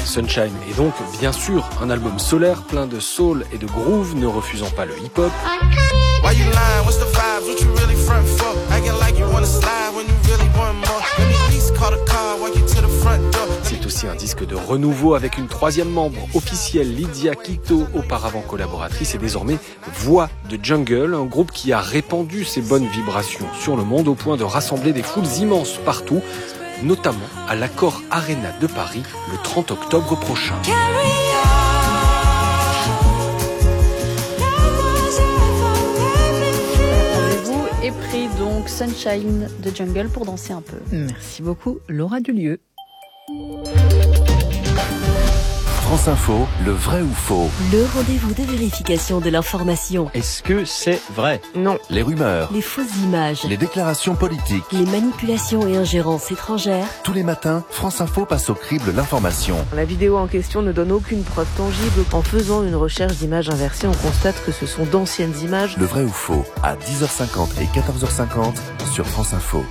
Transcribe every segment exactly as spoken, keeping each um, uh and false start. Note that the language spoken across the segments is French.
Sunshine est donc bien sûr un album solaire plein de soul et de groove, ne refusant pas le hip-hop. C'est aussi un disque de renouveau avec une troisième membre officielle, Lydia Quito, auparavant collaboratrice et désormais voix de Jungle, un groupe qui a répandu ses bonnes vibrations sur le monde au point de rassembler des foules immenses partout, notamment à l'Accor Arena de Paris le trente octobre prochain. Rendez-vous est pris donc Sunshine de Jungle pour danser un peu. Merci beaucoup Laura Dulieu. France Info, le vrai ou faux? Le rendez-vous de vérification de l'information. Est-ce que c'est vrai? Non. Les rumeurs, Les fausses images, les déclarations politiques. les manipulations et ingérences étrangères. Tous les matins, France Info passe au crible l'information. La vidéo en question ne donne aucune preuve tangible. En faisant une recherche d'images inversées, on constate que ce sont d'anciennes images. Le vrai ou faux, à dix heures cinquante et quatorze heures cinquante sur France Info.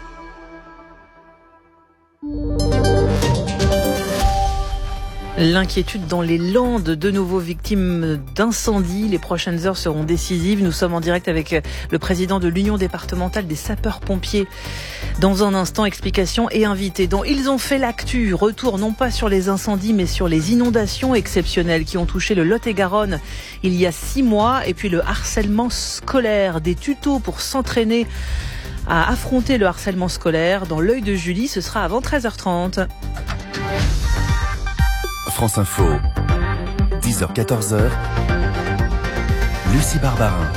L'inquiétude dans les Landes, de nouveau victimes d'incendie. Les prochaines heures seront décisives. Nous sommes en direct avec le président de l'Union départementale des sapeurs-pompiers. Dans un instant, explications et invités dont ils ont fait l'actu. Retour non pas sur les incendies, mais sur les inondations exceptionnelles qui ont touché le Lot-et-Garonne il y a six mois. Et puis le harcèlement scolaire, des tutos pour s'entraîner à affronter le harcèlement scolaire. Dans l'œil de Julie, ce sera avant treize heures trente. France Info, dix heures quatorze heures, Lucie Barbarin.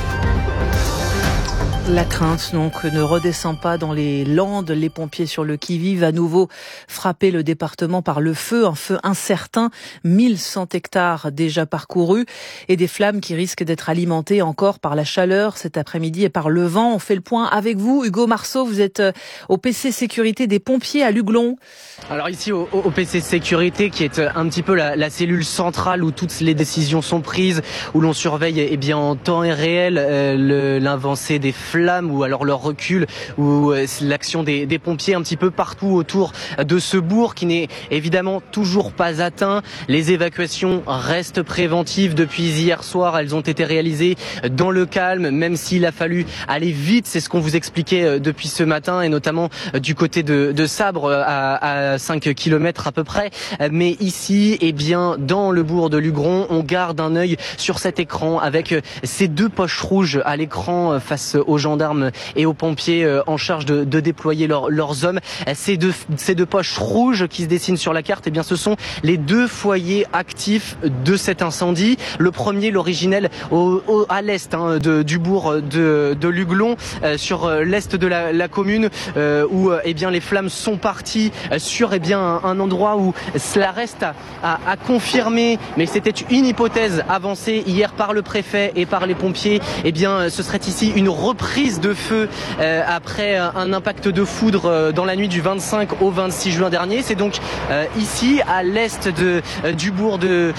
La crainte donc ne redescend pas dans les Landes. Les pompiers sur le qui-vive à nouveau frapper le département par le feu, un feu incertain, mille cent hectares déjà parcourus et des flammes qui risquent d'être alimentées encore par la chaleur cet après-midi et par le vent. On fait le point avec vous, Hugo Marceau, vous êtes au P C sécurité des pompiers à Luglon. Alors ici au, au P C sécurité qui est un petit peu la, la cellule centrale où toutes les décisions sont prises, où l'on surveille eh bien en temps réel euh, le, l'avancée des flammes ou alors leur recul ou euh, l'action des, des pompiers un petit peu partout autour de ce bourg qui n'est évidemment toujours pas atteint. Les évacuations restent préventives depuis hier soir. Elles ont été réalisées dans le calme, même s'il a fallu aller vite. C'est ce qu'on vous expliquait depuis ce matin et notamment du côté de, de Sabre à, à cinq kilomètres à peu près. Mais ici, eh bien, dans le bourg de Lugron, on garde un œil sur cet écran avec ces deux poches rouges à l'écran face aux gendarmes et aux pompiers en charge de, de déployer leur, leurs hommes. Ces deux, ces deux poches rouges qui se dessinent sur la carte, eh bien, ce sont les deux foyers actifs de cet incendie. Le premier, l'originel, au, au, à l'est hein, de, du bourg de, de Luglon, euh, sur l'est de la, la commune, euh, où eh bien, les flammes sont parties sur eh bien, un, un endroit où cela reste à, à, à confirmer, mais c'était une hypothèse avancée hier par le préfet et par les pompiers. Eh bien, ce serait ici une reprise de feu euh, après un impact de foudre euh, dans la nuit du vingt-cinq au vingt-six juin dernier. C'est donc euh, ici, à l'est de, euh, du bourg de...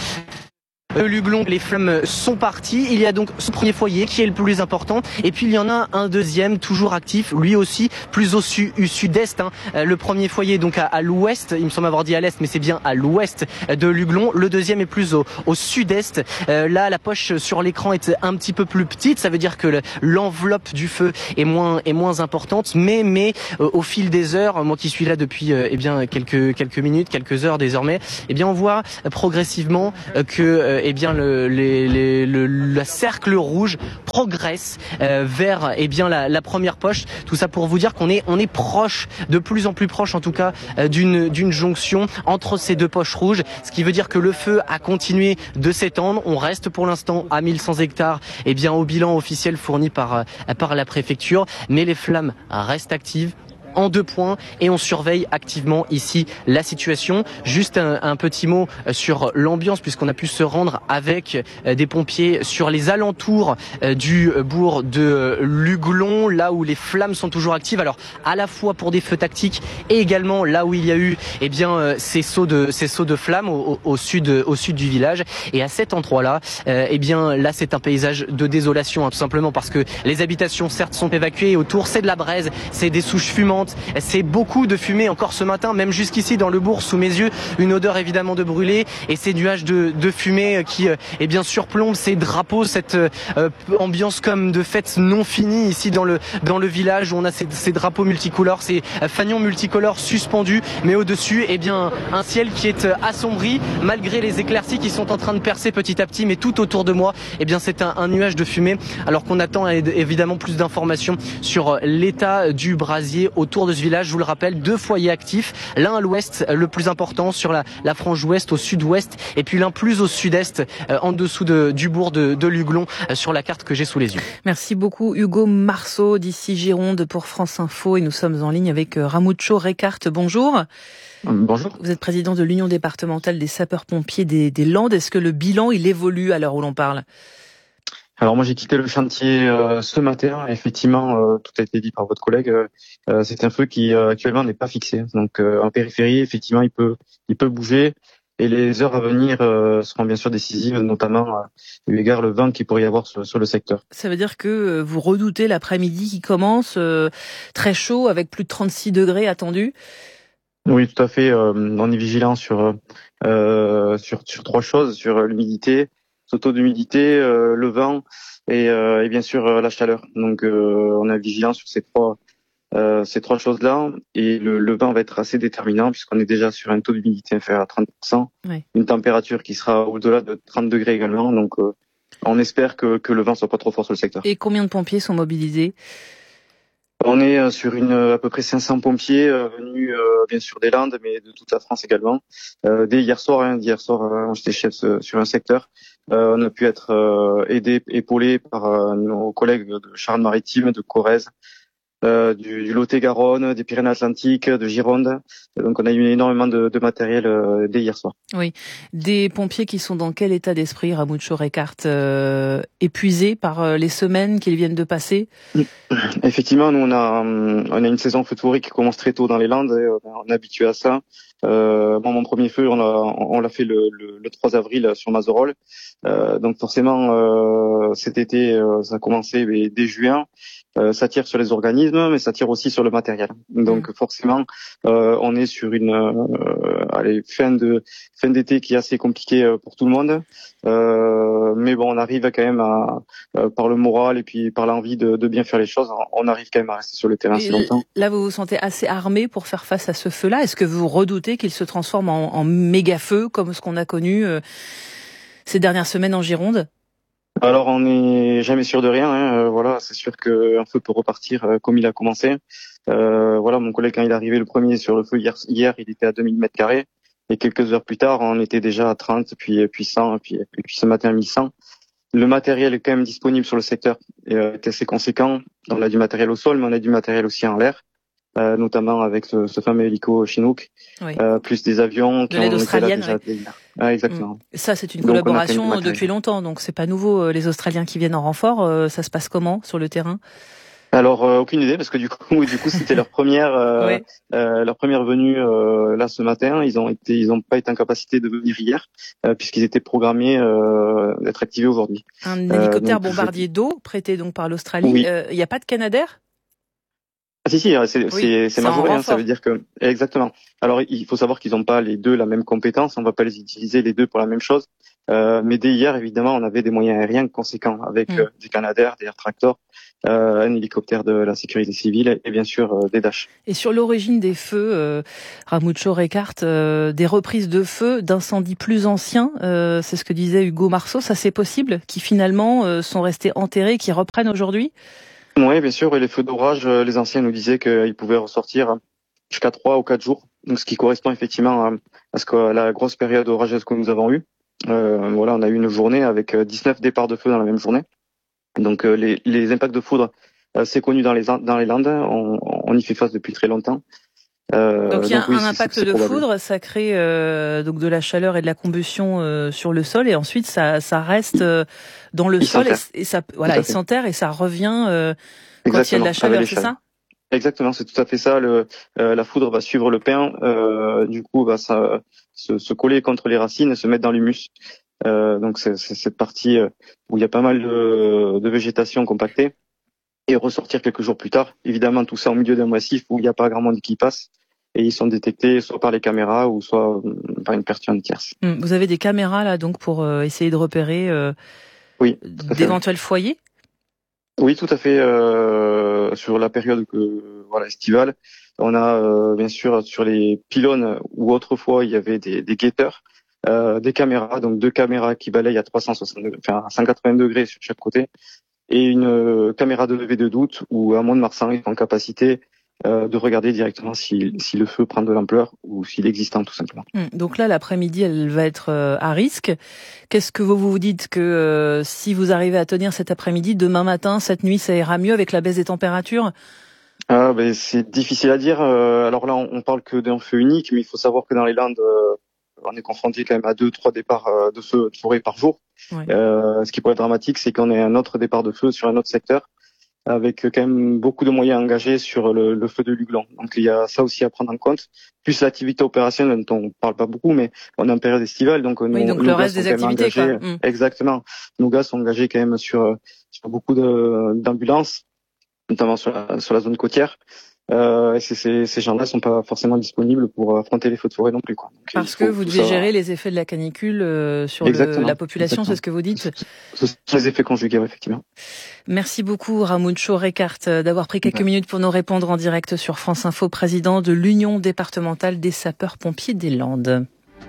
Luglon, les flammes sont parties. Il y a donc ce premier foyer qui est le plus important. Et puis il y en a un deuxième, toujours actif, lui aussi, plus au su- sud-est. Hein. Le premier foyer donc à, à l'ouest, il me semble avoir dit à l'est, mais c'est bien à l'ouest de Luglon. Le deuxième est plus au, au sud-est. Euh, là, la poche sur l'écran est un petit peu plus petite. Ça veut dire que le, l'enveloppe du feu est moins, est moins importante. Mais, mais euh, au fil des heures, moi qui suis là depuis euh, eh bien quelques, quelques minutes, quelques heures désormais, eh bien on voit progressivement euh, que euh, eh bien le, les, les, le, le cercle rouge progresse euh, vers eh bien la, la première poche. Tout ça pour vous dire qu'on est on est proche, de plus en plus proche en tout cas, euh, d'une d'une jonction entre ces deux poches rouges. Ce qui veut dire que le feu a continué de s'étendre. On reste pour l'instant à mille cent hectares, eh bien au bilan officiel fourni par euh, par la préfecture, mais les flammes restent actives. En deux points et on surveille activement ici la situation. Juste un, un petit mot sur l'ambiance puisqu'on a pu se rendre avec des pompiers sur les alentours du bourg de Luglon, là où les flammes sont toujours actives. Alors à la fois pour des feux tactiques et également là où il y a eu eh bien ces sauts de ces sauts de flammes au, au sud au sud du village. Et à cet endroit-là, euh, eh bien là c'est un paysage de désolation hein, tout simplement parce que les habitations certes sont évacuées et autour c'est de la braise, c'est des souches fumantes. ambiante. C'est beaucoup de fumée encore ce matin, même jusqu'ici dans le bourg sous mes yeux, une odeur évidemment de brûlé et ces nuages de, de fumée qui eh bien surplombent ces drapeaux, cette euh, ambiance comme de fête non finie ici dans le dans le village où on a ces, ces drapeaux multicolores, ces fanions multicolores suspendus, mais au-dessus eh bien un ciel qui est assombri malgré les éclaircies qui sont en train de percer petit à petit, mais tout autour de moi eh bien c'est un, un nuage de fumée alors qu'on attend évidemment plus d'informations sur l'état du brasier autour de ce village. Je vous le rappelle, deux foyers actifs, l'un à l'ouest, le plus important sur la, la frange ouest au sud-ouest, et puis l'un plus au sud-est, euh, en dessous de, du bourg de, de Luglon, euh, sur la carte que j'ai sous les yeux. Merci beaucoup Hugo Marceau d'ici Gironde pour France Info, et nous sommes en ligne avec Ramucho Recart. Bonjour. Bonjour. Vous êtes président de l'Union départementale des sapeurs-pompiers des, des Landes. Est-ce que le bilan, il évolue à l'heure où l'on parle ? Alors moi j'ai quitté le chantier euh, ce matin. Effectivement, euh, tout a été dit par votre collègue. Euh, c'est un feu qui euh, actuellement n'est pas fixé. Donc euh, en périphérie, effectivement, il peut, il peut bouger. Et les heures à venir euh, seront bien sûr décisives, notamment euh, eu égard le vent qu'il pourrait y avoir sur, sur le secteur. Ça veut dire que vous redoutez l'après-midi qui commence euh, très chaud avec plus de trente-six degrés attendus. Oui, tout à fait. Euh, on est vigilant sur, euh, sur sur trois choses, sur l'humidité, le taux d'humidité, euh, le vent et, euh, et bien sûr euh, la chaleur. Donc euh, on est vigilant sur ces trois euh, ces trois choses-là, et le, le vent va être assez déterminant puisqu'on est déjà sur un taux d'humidité inférieur à trente pour cent, oui. Une température qui sera au-delà de trente degrés également. Donc euh, on espère que que le vent soit pas trop fort sur le secteur. Et combien de pompiers sont mobilisés ? On est sur une à peu près cinq cents pompiers euh, venus euh, bien sûr des Landes, mais de toute la France également. Euh, dès hier soir, hein, hier soir, euh, j'étais chef sur un secteur. Euh, on a pu être euh, aidé, épaulé par euh, nos collègues de Charente-Maritime, de Corrèze, euh, du, du Lot-et-Garonne, des Pyrénées-Atlantiques, de Gironde. Donc on a eu énormément de, de matériel euh, dès hier soir. Oui, des pompiers qui sont dans quel état d'esprit, Ramucho Recart, euh, épuisés par euh, les semaines qu'ils viennent de passer? Effectivement, nous on a on a une saison feu de forêt qui commence très tôt dans les Landes. Et on est habitué à ça. Euh, bon, mon premier feu, on l'a on l'a fait le, le, le trois avril sur Mazerolles. Euh, donc forcément, euh, cet été, euh, ça a commencé mais, dès juin. Euh, ça tire sur les organismes, mais ça tire aussi sur le matériel. Donc mmh. forcément, euh, on est sur une euh, allez, fin de fin d'été qui est assez compliquée euh, pour tout le monde. Euh, mais bon, on arrive quand même à, euh, par le moral et puis par l'envie de, de bien faire les choses, on arrive quand même à rester sur le terrain assez longtemps. Là, vous vous sentez assez armé pour faire face à ce feu-là. Est-ce que vous redoutez qu'il se transforme en, en méga feu comme ce qu'on a connu euh, ces dernières semaines en Gironde ? Alors on n'est jamais sûr de rien, hein. Euh, voilà, c'est sûr qu'un feu peut repartir euh, comme il a commencé. Euh, voilà, mon collègue quand il est arrivé le premier sur le feu hier, hier il était à deux mille mètres carrés, et quelques heures plus tard on était déjà à trente, puis puis cent, puis et puis ce matin mille cent. Le matériel est quand même disponible sur le secteur et euh, est assez conséquent. On a du matériel au sol, mais on a du matériel aussi en l'air. Euh, notamment avec ce, ce fameux hélico Chinook, oui. euh, plus des avions qui de l'aide australienne. Ouais. Ah, exactement. Ça, c'est une donc, collaboration depuis longtemps, donc c'est pas nouveau. Les Australiens qui viennent en renfort, euh, ça se passe comment sur le terrain ? Alors euh, aucune idée parce que du coup, du coup, c'était leur première, euh, oui. euh, leur première venue euh, là ce matin. Ils ont été, ils ont pas été en capacité de venir hier euh, puisqu'ils étaient programmés euh, d'être activés aujourd'hui. Un hélicoptère euh, donc, bombardier je... d'eau prêté donc par l'Australie. Il oui. euh, y a pas de Canadair ? Ah si si, c'est oui, c'est, c'est majoré, hein, ça veut dire que exactement. Alors il faut savoir qu'ils n'ont pas les deux la même compétence, on va pas les utiliser les deux pour la même chose. Euh, mais dès hier évidemment on avait des moyens aériens conséquents avec mmh. euh, des Canadair, des Air Tractor, euh, un hélicoptère de la sécurité civile et bien sûr euh, des Dash. Et sur l'origine des feux, euh, Ramucho Recart, euh, des reprises de feux d'incendies plus anciens, euh, c'est ce que disait Hugo Marceau, ça c'est possible, qui finalement euh, sont restés enterrés, qui reprennent aujourd'hui ? Oui, bien sûr. Et les feux d'orage, les anciens nous disaient qu'ils pouvaient ressortir jusqu'à trois ou quatre jours. Donc, ce qui correspond effectivement à, à ce que à la grosse période orageuse que nous avons eue. Euh, voilà, on a eu une journée avec dix-neuf départs de feu dans la même journée. Donc, euh, les, les impacts de foudre, euh, c'est connu dans les dans les Landes. On, on y fait face depuis très longtemps. Euh, donc il y a donc, oui, un impact c'est, c'est de probable. foudre, ça crée euh, donc de la chaleur et de la combustion euh, sur le sol, et ensuite ça ça reste euh, dans le il sol et, et ça voilà il s'enterre et ça revient euh, quand il y a de la chaleur, c'est ça ? Exactement, c'est tout à fait ça. Le, euh, la foudre va suivre le pain, euh, du coup va ça, se, se coller contre les racines et se mettre dans l'humus. Euh, donc c'est, c'est cette partie où il y a pas mal de, de végétation compactée. et ressortir quelques jours plus tard. Évidemment, tout ça au milieu d'un massif où il n'y a pas grand monde qui passe. Et ils sont détectés soit par les caméras ou soit par une personne tierce. Vous avez des caméras là donc pour euh, essayer de repérer euh, oui, d'éventuels foyers ? Oui, tout à fait. Euh, sur la période que, voilà, estivale, on a euh, bien sûr sur les pylônes où autrefois il y avait des, des guetteurs, euh, des caméras, donc deux caméras qui balayent à trois cent soixante, enfin à cent quatre-vingts degrés sur chaque côté, et une euh, caméra de levée de doute où à Mont-de-Marsan ils sont en capacité Euh, de regarder directement si, si le feu prend de l'ampleur ou s'il est existant tout simplement. Donc là, l'après-midi, elle va être euh, à risque. Qu'est-ce que vous vous dites que euh, si vous arrivez à tenir cet après-midi, demain matin, cette nuit, ça ira mieux avec la baisse des températures ? Ah, ben, c'est difficile à dire. Euh, alors là, on, on parle que d'un feu unique, mais il faut savoir que dans les Landes, euh, on est confronté quand même à deux, trois départs euh, de feu de forêt par jour. Ouais. Euh, ce qui pourrait être dramatique, c'est qu'on ait un autre départ de feu sur un autre secteur, avec quand même beaucoup de moyens engagés sur le, le feu de l'Uglon. Donc il y a ça aussi à prendre en compte. Plus l'activité opérationnelle dont on parle pas beaucoup, mais on est en période estivale, donc, oui, nous, donc nos le gars reste sont des quand même activités, engagés. quoi. Mm. Exactement. Nos gars sont engagés quand même sur, sur beaucoup de, d'ambulances, notamment sur la, sur la zone côtière. Euh, et c'est, c'est, ces gens-là sont pas forcément disponibles pour affronter les feux de forêt non plus, quoi. Donc, parce que vous devez ça... gérer les effets de la canicule euh, sur le, la population, Exactement. C'est ce que vous dites. Ce sont les effets conjugués, effectivement. Merci beaucoup Ramuncho Recart d'avoir pris quelques ouais. minutes pour nous répondre en direct sur France Info, président de l'Union départementale des sapeurs-pompiers des Landes.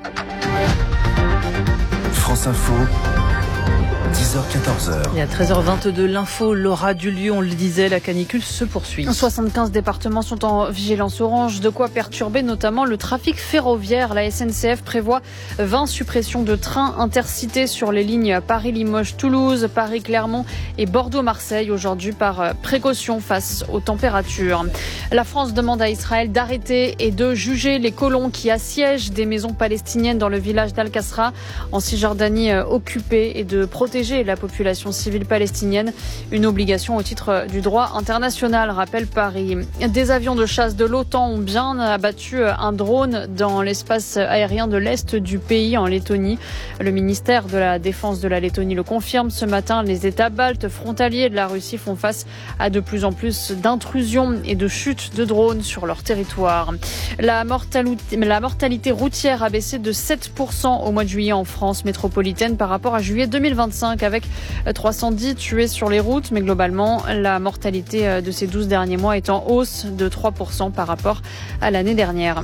France Info. dix heures quatorze heures. Et à treize heures vingt-deux, l'info, Laura Dulieu, on le disait, la canicule se poursuit. soixante-quinze départements sont en vigilance orange, de quoi perturber notamment le trafic ferroviaire. La S N C F prévoit vingt suppressions de trains intercités sur les lignes Paris-Limoges-Toulouse, Paris-Clermont et Bordeaux-Marseille aujourd'hui par précaution face aux températures. La France demande à Israël d'arrêter et de juger les colons qui assiègent des maisons palestiniennes dans le village d'Al-Qasra en Cisjordanie occupée et de protéger la population civile palestinienne, une obligation au titre du droit international, rappelle Paris. Des avions de chasse de l'OTAN ont bien abattu un drone dans l'espace aérien de l'Est du pays, en Lettonie. Le ministère de la Défense de la Lettonie le confirme ce matin. Les États baltes frontaliers de la Russie font face à de plus en plus d'intrusions et de chutes de drones sur leur territoire. La mortalité, la mortalité routière a baissé de sept pour cent au mois de juillet en France métropolitaine par rapport à juillet deux mille vingt-cinq, avec trois cent dix tués sur les routes, mais globalement, la mortalité de ces douze derniers mois est en hausse de trois pour cent par rapport à l'année dernière.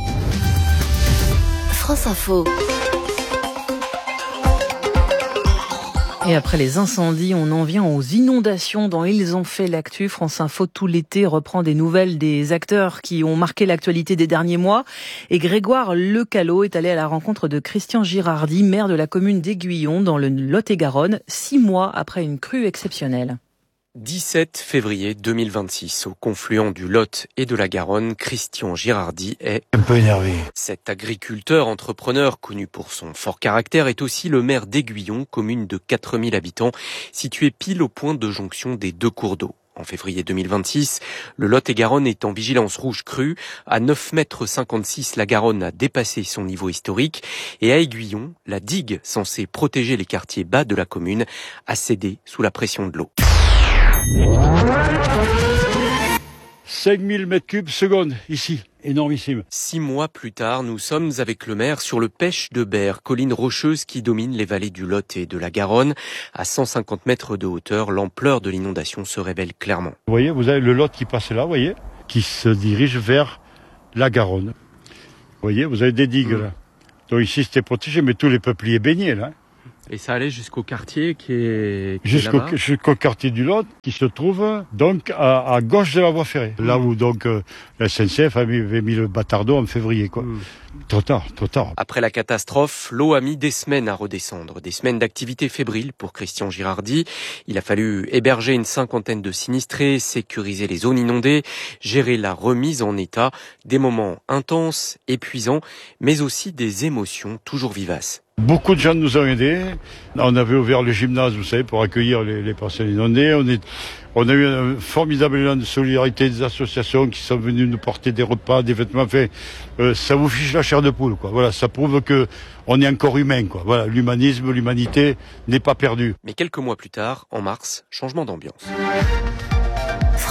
France Info. Et après les incendies, on en vient aux inondations dont ils ont fait l'actu. France Info tout l'été reprend des nouvelles des acteurs qui ont marqué l'actualité des derniers mois. Et Grégoire Lecallot est allé à la rencontre de Christian Girardi, maire de la commune d'Aiguillon dans le Lot-et-Garonne, six mois après une crue exceptionnelle. dix-sept février deux mille vingt-six, au confluent du Lot et de la Garonne, Christian Girardi est un peu énervé. Cet agriculteur entrepreneur connu pour son fort caractère est aussi le maire d'Aiguillon, commune de quatre mille habitants, située pile au point de jonction des deux cours d'eau. En février deux mille vingt-six, le Lot-et-Garonne est en vigilance rouge crue. À neuf mètres cinquante-six, la Garonne a dépassé son niveau historique. Et à Aiguillon, la digue censée protéger les quartiers bas de la commune a cédé sous la pression de l'eau. cinq mille mètres cubes seconde, ici, énormissime. Six mois plus tard, nous sommes avec le maire sur le Pêche de Berre, colline rocheuse qui domine les vallées du Lot et de la Garonne. À cent cinquante mètres de hauteur, l'ampleur de l'inondation se révèle clairement. Vous voyez, vous avez le Lot qui passe là, vous voyez, qui se dirige vers la Garonne. Vous voyez, vous avez des digues mmh. là. Donc ici, c'était protégé, mais tous les peupliers baignaient là. Et ça allait jusqu'au quartier qui est, qui jusqu'au, est là-bas jusqu'au quartier du Lot, qui se trouve donc à, à gauche de la voie ferrée. Mmh. Là où donc euh, la S N C F avait mis le bâtardeau en février, quoi. Mmh. Trop tard, trop tard. Après la catastrophe, l'eau a mis des semaines à redescendre. Des semaines d'activité fébrile pour Christian Girardi. Il a fallu héberger une cinquantaine de sinistrés, sécuriser les zones inondées, gérer la remise en état. Des moments intenses, épuisants, mais aussi des émotions toujours vivaces. Beaucoup de gens nous ont aidés. On avait ouvert le gymnase, vous savez, pour accueillir les, les personnes inondées. On, est, on a eu un formidable élan de solidarité des associations qui sont venues nous porter des repas, des vêtements. Enfin, euh, ça vous fiche la chair de poule, quoi. Voilà, ça prouve que on est encore humain, quoi. Voilà, l'humanisme, l'humanité n'est pas perdu. Mais quelques mois plus tard, en mars, changement d'ambiance.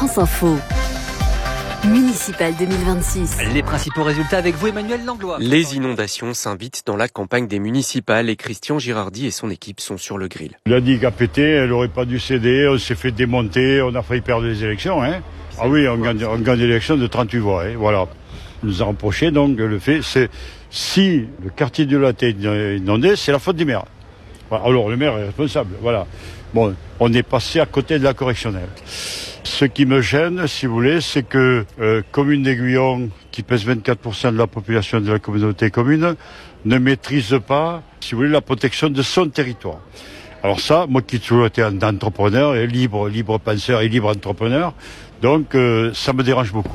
France Info. Municipal deux mille vingt-six. Les principaux résultats avec vous, Emmanuel Langlois. Les inondations s'invitent dans la campagne des municipales et Christian Girardi et son équipe sont sur le grill. La digue a pété, elle n'aurait pas dû céder, on s'est fait démonter, on a failli perdre les élections. Hein. Ah oui, on gagne, on gagne l'élection de trente-huit voix. Hein. Voilà. On nous a reproché donc le fait, c'est si le quartier du Latte est inondé, c'est la faute du maire. Alors le maire est responsable. Voilà. Bon, on est passé à côté de la correctionnelle. Ce qui me gêne, si vous voulez, c'est que euh, Commune d'Aiguillon, qui pèse vingt-quatre pour cent de la population de la communauté commune, ne maîtrise pas, si vous voulez, la protection de son territoire. Alors ça, moi qui ai toujours été un entrepreneur, et libre, libre penseur et libre entrepreneur, donc euh, ça me dérange beaucoup.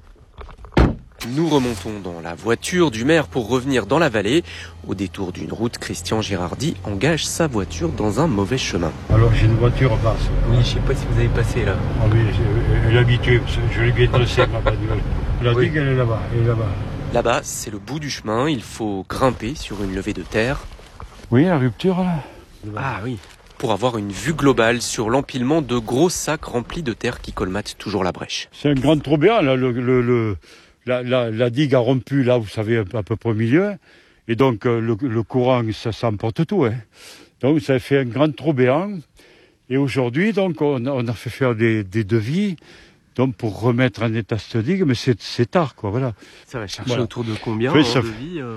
Nous remontons dans la voiture du maire pour revenir dans la vallée. Au détour d'une route, Christian Girardi engage sa voiture dans un mauvais chemin. Alors j'ai une voiture basse. Oui, je sais pas si vous avez passé là. Ah oui, elle est habituée, je l'ai bien dressée ma bagnole. La oui. digue, elle est là-bas, elle est là-bas. Là-bas, c'est le bout du chemin, il faut grimper sur une levée de terre. Oui, la rupture là. Ah oui. Pour avoir une vue globale sur l'empilement de gros sacs remplis de terre qui colmatent toujours la brèche. C'est un grand trou béant là, le... le, le... La, la, la digue a rompu, là, vous savez, à peu près au milieu. Et donc, euh, le, le courant, ça, ça emporte tout. Hein. Donc, ça a fait un grand trou béant. Et aujourd'hui, donc, on, on a fait faire des, des devis donc, pour remettre en état cette digue. Mais c'est, c'est tard, quoi, voilà. Ça va chercher voilà. autour de combien oui, en ça... devis euh...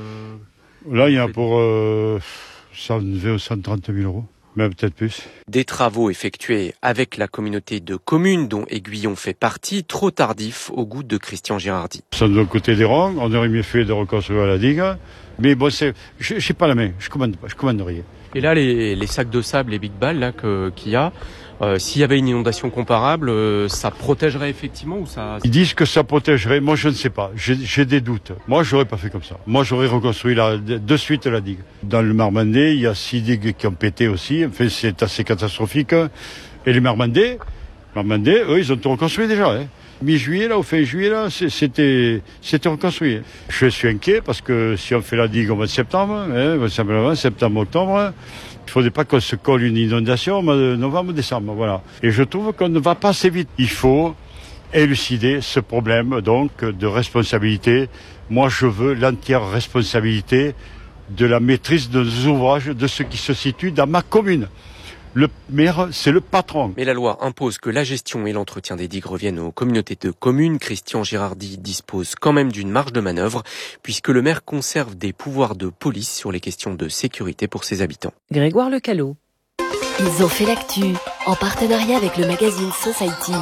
Là, il y a pour euh, cent vingt ou cent trente mille euros. Mais peut-être plus. Des travaux effectués avec la communauté de communes dont Aiguillon fait partie, trop tardifs au goût de Christian Girardi. Ça de l'autre côté des ronds, on aurait mieux fait de reconstruire la digue. Mais bon, c'est, je n'ai pas la main, je commande pas, je commande rien. Et là, les, les sacs de sable, les big balls là, que, qu'il y a, euh, s'il y avait une inondation comparable, euh, ça protégerait effectivement ou ça... Ils disent que ça protégerait, moi je ne sais pas, j'ai, j'ai des doutes. Moi j'aurais pas fait comme ça. Moi j'aurais reconstruit la, de suite la digue. Dans le Marmandais, il y a six digues qui ont pété aussi, enfin c'est assez catastrophique. Et les Marmandais, Marmandais, eux ils ont tout reconstruit déjà. Hein. Mi-juillet, là, au fin juillet, là, c'était, c'était reconstruit. Je suis inquiet parce que si on fait la digue au mois de septembre, hein, simplement, septembre, octobre, il ne faudrait pas qu'on se colle une inondation au mois de novembre, décembre, voilà. Et je trouve qu'on ne va pas assez vite. Il faut élucider ce problème, donc, de responsabilité. Moi, je veux l'entière responsabilité de la maîtrise de nos ouvrages, de ce qui se situe dans ma commune. Le maire, c'est le patron. Mais la loi impose que la gestion et l'entretien des digues reviennent aux communautés de communes. Christian Girardi dispose quand même d'une marge de manœuvre, puisque le maire conserve des pouvoirs de police sur les questions de sécurité pour ses habitants. Grégoire Lecallot. Ils ont fait l'actu, en partenariat avec le magazine Society.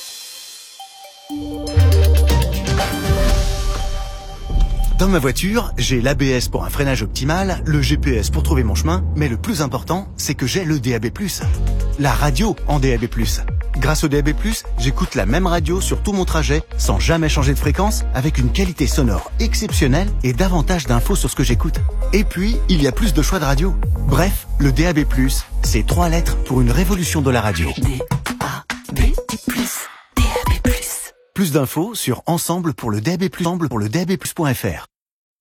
Dans ma voiture, j'ai l'A B S pour un freinage optimal, le G P S pour trouver mon chemin, mais le plus important, c'est que j'ai le D A B plus. La radio en D A B plus. Grâce au D A B plus, j'écoute la même radio sur tout mon trajet, sans jamais changer de fréquence, avec une qualité sonore exceptionnelle et davantage d'infos sur ce que j'écoute. Et puis, il y a plus de choix de radio. Bref, le D A B plus, c'est trois lettres pour une révolution de la radio. D A B plus. D A B plus. Plus d'infos sur Ensemble pour le D A B plus, ensemble pour le D A B plus point F R.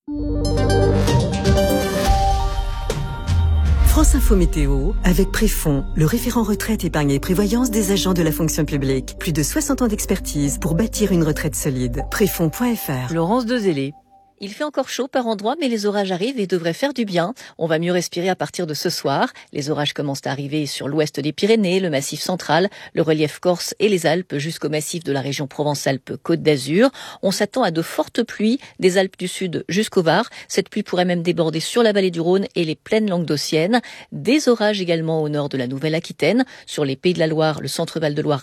France Info Météo, avec Préfond, le référent retraite, épargne et prévoyance des agents de la fonction publique. Plus de soixante ans d'expertise pour bâtir une retraite solide. Préfond point F R. Laurence Dezélé. Il fait encore chaud par endroits, mais les orages arrivent et devraient faire du bien. On va mieux respirer à partir de ce soir. Les orages commencent à arriver sur l'ouest des Pyrénées, le massif central, le relief corse et les Alpes, jusqu'au massif de la région Provence-Alpes-Côte d'Azur. On s'attend à de fortes pluies des Alpes du Sud jusqu'au Var. Cette pluie pourrait même déborder sur la vallée du Rhône et les plaines languedociennes. Des orages également au nord de la Nouvelle-Aquitaine, sur les Pays de la Loire, le centre Val de Loire